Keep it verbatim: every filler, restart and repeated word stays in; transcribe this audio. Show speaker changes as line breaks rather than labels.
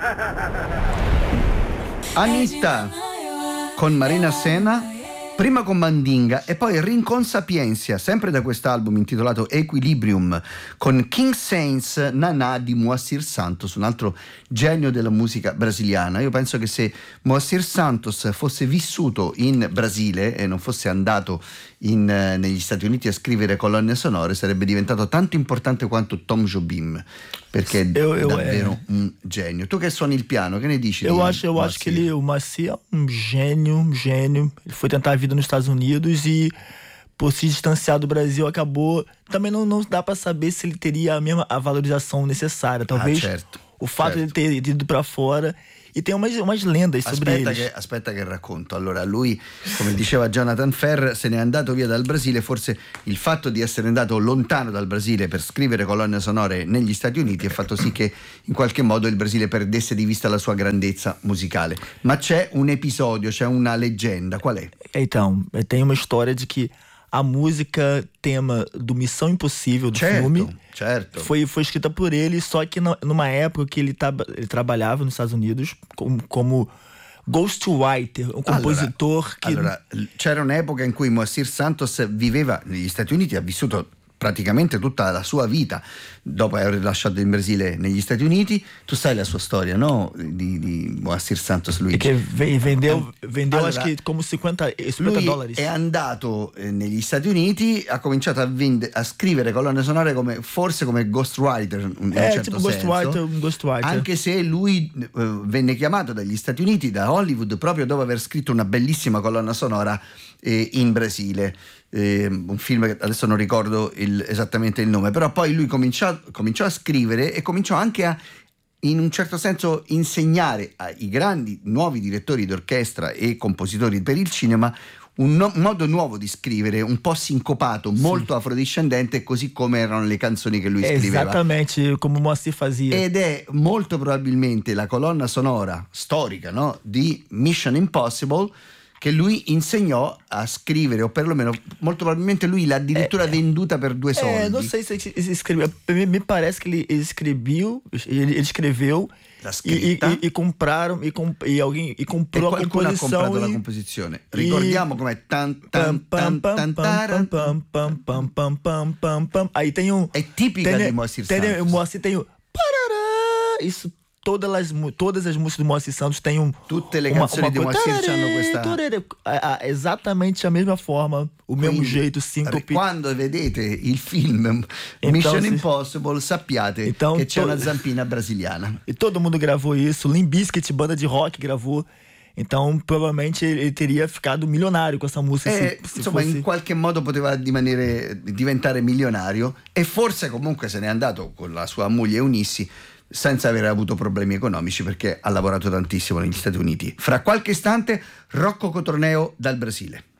Anitta con Marina Sena, prima con Mandinga e poi Rincon Sapienza, sempre da quest'album intitolato Equilibrium, con King Saints Naná di Moacir Santos, un altro genio della musica brasiliana. Io penso che se Moacir Santos fosse vissuto in Brasile e non fosse andato in, eh, negli Stati Uniti a scrivere colonne sonore, sarebbe diventato tanto importante quanto Tom Jobim, perché è
eu, eu,
davvero
é.
un genio. Tu che suoni il piano, che ne dici?
Eu
di
acho, eu acho que ele, o Moacir é um gênio, um gênio. Ele foi tentar a vida nos Estados Unidos e, por se distanciar do Brasil, acabou. Também não, não dá pra saber se ele teria a mesma a valorização necessária. Talvez
ah, certo,
o fato
certo.
de ele ter ido pra fora. E tem umas, umas lendas sobre
aspetta
eles.
che, aspetta che racconto. Allora, lui, come diceva Jonathan Ferr, se n'è andato via dal Brasile. Forse il fatto di essere andato lontano dal Brasile per scrivere colonne sonore negli Stati Uniti ha fatto sì che in qualche modo il Brasile perdesse di vista la sua grandezza musicale. Ma c'è un episodio, c'è una leggenda. Qual è?
Então, tem uma história de que a música tema do Missão Impossível, do
certo,
filme,
certo.
Foi, foi escrita por ele, só que na, numa época que ele, tab- ele trabalhava nos Estados Unidos como, como ghostwriter, un compositor
allora,
che...
allora, c'era un'epoca in cui Moacir Santos viveva negli Stati Uniti, ha vissuto praticamente tutta la sua vita dopo aver lasciato il Brasile negli Stati Uniti. Tu sai la sua storia, no? Di, di Moacir Santos, Luigi.
Che vendeu, vendeu
allora,
acho che come cinquanta, cinquanta
lui
dollari.
È andato eh, negli Stati Uniti, ha cominciato a, vende, a scrivere colonne sonore come, forse come ghostwriter in
eh,
un certo
tipo
senso,
ghostwriter, un ghostwriter.
anche se lui eh, venne chiamato dagli Stati Uniti, da Hollywood, proprio dopo aver scritto una bellissima colonna sonora eh, in Brasile. Eh, un film che adesso non ricordo il, esattamente il nome, però poi lui cominciò, cominciò a scrivere e cominciò anche a, in un certo senso, insegnare ai grandi nuovi direttori d'orchestra e compositori per il cinema un, no, un modo nuovo di scrivere, un po' sincopato, molto sì. afrodiscendente, così come erano le canzoni che lui scriveva.
Esattamente come Moacir fazia.
Ed è molto probabilmente la colonna sonora storica, no, di Mission Impossible, che lui insegnò a scrivere, o perlomeno molto probabilmente lui l'ha addirittura
é,
venduta per due soldi.
É, não sei se ele escreveu, me, me parece que ele escreveu, ele, ele escreveu e, e, e, e compraram e, comp, e alguém e comprou
e
a composição.
Ha comprato
e,
la composizione. Ricordiamo com'è tan tan tan tan
pam pam pam pam pam pam pam pam. Aí tem um
è tipica
tem,
di Moacir Santos.
Tem, o Moacir tem o parará, isso. Todas as, todas as músicas do Moacir Santos têm um.
Tutte le canzoni di Moacir hanno questa.
Esattamente a mesma forma, o
Quindi,
mesmo jeito, sincope.
Quando vedete il film então, Mission Impossible, sappiate então, che c'è to... una zampina brasiliana.
E todo mundo gravou isso. Limp Bizkit, banda de rock, gravou. Então, provavelmente ele teria ficado milionário com essa música.
E,
se, se
insomma,
fosse...
in qualche modo poteva rimanere, diventare milionario, e forse comunque se n'è andato con la sua moglie Eunice senza aver avuto problemi economici, perché ha lavorato tantissimo negli Stati Uniti. Fra qualche istante Rocco Cotroneo dal Brasile.